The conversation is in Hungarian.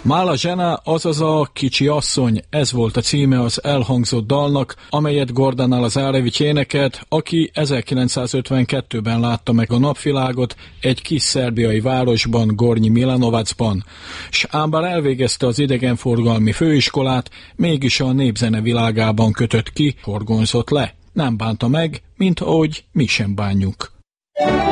Mala žena, azaz a kicsi asszony, ez volt a címe az elhangzott dalnak, amelyet Gordan Alazarevics énekelt, aki 1952-ben látta meg a napvilágot egy kis szerbiai városban, Gornji Milanovacban. S ám bár elvégezte az idegenforgalmi főiskolát, mégis a népzene világában kötött ki, horgonyzott le. Nem bánta meg, mint ahogy mi sem bánjuk.